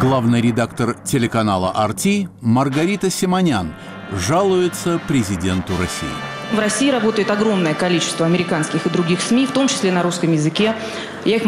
Главный редактор телеканала «RT» Маргарита Симонян жалуется президенту России. В России работает огромное количество американских и других СМИ, в том числе на русском языке. Я их